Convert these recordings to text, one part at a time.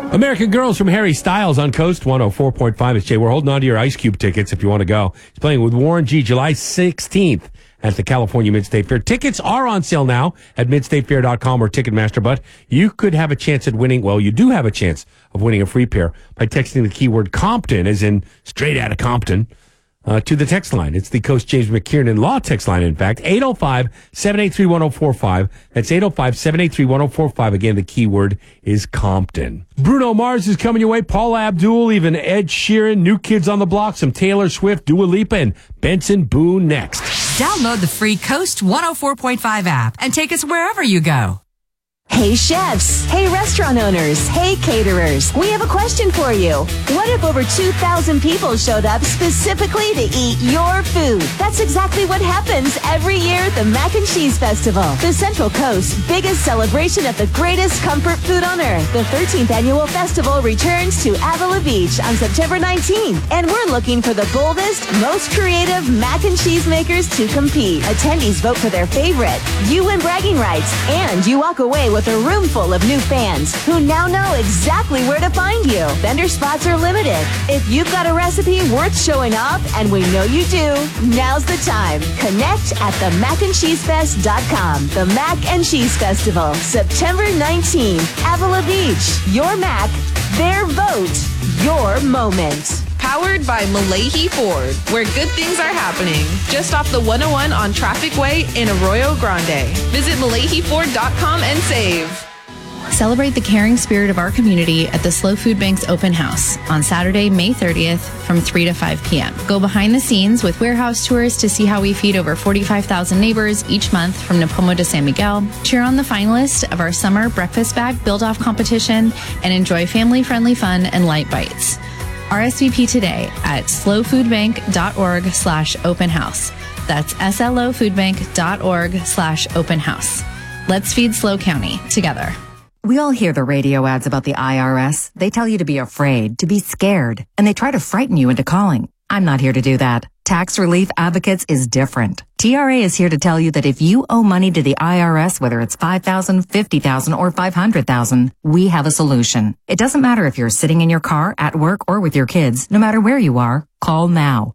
American Girls from Harry Styles on Coast 104.5. It's Jay. We're holding on to your Ice Cube tickets if you want to go. He's playing with Warren G. July 16th at the California Mid-State Fair. Tickets are on sale now at midstatefair.com or Ticketmaster, but you could have a chance at winning. Well, you do have a chance of winning a free pair by texting the keyword Compton, as in straight out of Compton, to the text line. It's the Coast James McKiernan Law text line, in fact, 805-783-1045. That's 805-783-1045. Again, the keyword is Compton. Bruno Mars is coming your way. Paula Abdul, even Ed Sheeran, New Kids on the Block, some Taylor Swift, Dua Lipa, and Benson Boone next. Download the free Coast 104.5 app and take us wherever you go. Hey chefs, hey restaurant owners, hey caterers, we have a question for you. What if over 2,000 people showed up specifically to eat your food? That's exactly what happens every year at the Mac and Cheese Festival, the Central Coast's biggest celebration of the greatest comfort food on earth. The 13th annual festival returns to Avila Beach on September 19th, and we're looking for the boldest, most creative mac and cheese makers to compete. Attendees vote for their favorite. You win bragging rights, and you walk away with a room full of new fans who now know exactly where to find you. Vendor spots are limited. If you've got a recipe worth showing off, and we know you do, now's the time. Connect at themacandcheesefest.com. The Mac and Cheese Festival, September 19th, Avila Beach. Your Mac, their vote, your moment. Powered by Malahi Ford, where good things are happening. Just off the 101 on Traffic Way in Arroyo Grande. Visit MalahiFord.com and save. Celebrate the caring spirit of our community at the Slow Food Bank's open house on Saturday, May 30th from 3 to 5 p.m. Go behind the scenes with warehouse tours to see how we feed over 45,000 neighbors each month from Nipomo to San Miguel. Cheer on the finalist of our summer breakfast bag build-off competition and enjoy family-friendly fun and light bites. RSVP today at slowfoodbank.org/open house. That's slofoodbank.org/open house. Let's feed Slow County together. We all hear the radio ads about the IRS. They tell you to be afraid, to be scared, and they try to frighten you into calling. I'm not here to do that. Tax Relief Advocates is different. TRA is here to tell you that if you owe money to the IRS, whether it's $5,000, $50,000, or $500,000, we have a solution. It doesn't matter if you're sitting in your car, at work, or with your kids. No matter where you are, call now.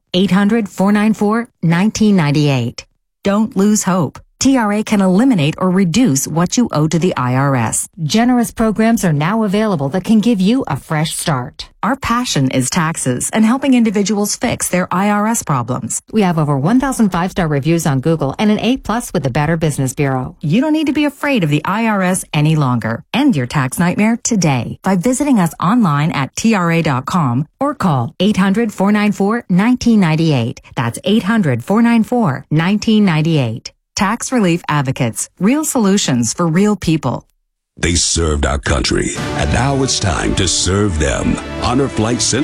800-494-1998. Don't lose hope. TRA can eliminate or reduce what you owe to the IRS. Generous programs are now available that can give you a fresh start. Our passion is taxes and helping individuals fix their IRS problems. We have over 1,000 5-star reviews on Google and an A+ with the Better Business Bureau. You don't need to be afraid of the IRS any longer. End your tax nightmare today by visiting us online at TRA.com or call 800-494-1998. That's 800-494-1998. Tax Relief Advocates. Real solutions for real people. They served our country, and now it's time to serve them. Honor Flight Center.